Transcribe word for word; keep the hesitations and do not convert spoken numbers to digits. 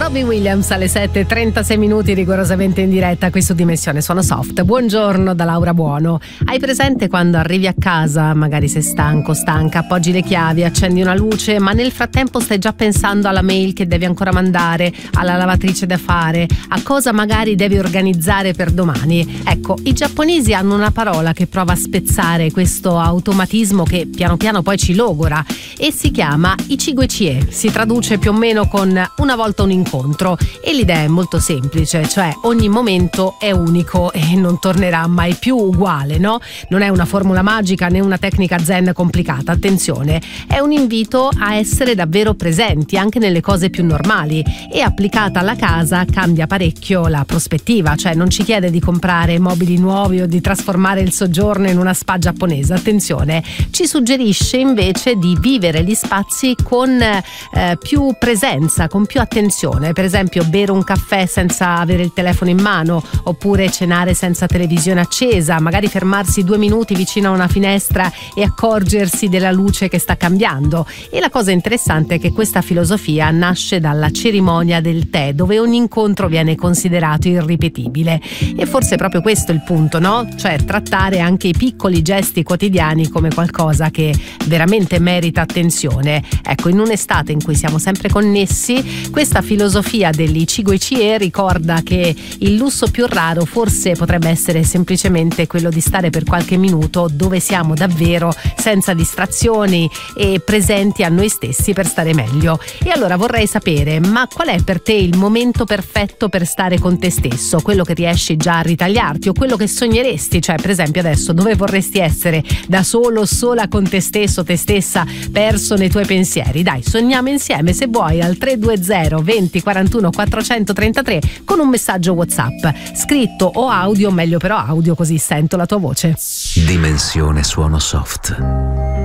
Robbie Williams alle sette e trentasei minuti, rigorosamente in diretta qui su Dimensione Suono Soft. Buongiorno da Laura Buono. Hai presente quando arrivi a casa, magari sei stanco, stanca, appoggi le chiavi, accendi una luce, ma nel frattempo stai già pensando alla mail che devi ancora mandare, alla lavatrice da fare, a cosa magari devi organizzare per domani? Ecco, i giapponesi hanno una parola che prova a spezzare questo automatismo che piano piano poi ci logora e si chiama ichiguechie. Si traduce più o meno con una volta un incontro e l'idea è molto semplice, cioè ogni momento è unico e non tornerà mai più uguale, no? Non è una formula magica né una tecnica zen complicata, attenzione, è un invito a essere davvero presenti anche nelle cose più normali e applicata alla casa cambia parecchio la prospettiva, cioè non ci chiede di comprare mobili nuovi o di trasformare il soggiorno in una spa giapponese, attenzione, ci suggerisce invece di vivere gli spazi con eh, più presenza, con più attenzione, per esempio bere un caffè senza avere il telefono in mano oppure cenare senza televisione accesa, magari fermarsi due minuti vicino a una finestra e accorgersi della luce che sta cambiando. E la cosa interessante è che questa filosofia nasce dalla cerimonia del tè, dove ogni incontro viene considerato irripetibile e forse è proprio questo il punto, no? Cioè trattare anche i piccoli gesti quotidiani come qualcosa che veramente merita attenzione. Ecco, in un'estate in cui siamo sempre connessi, questa filosofia dell'ichiguechie ricorda che il lusso più raro forse potrebbe essere semplicemente quello di stare per qualche minuto dove siamo davvero senza distrazioni e presenti a noi stessi per stare meglio. E allora vorrei sapere, ma qual è per te il momento perfetto per stare con te stesso? Quello che riesci già a ritagliarti o quello che sogneresti? Cioè, per esempio adesso dove vorresti essere? Da solo, sola con te stesso, te stessa, perso nei tuoi pensieri? Dai, sogniamo insieme, se vuoi, al tre due zero venti quarantuno quattrocentotrentatré con un messaggio WhatsApp, scritto o audio, meglio però audio così sento la tua voce. Dimensione Suono Soft.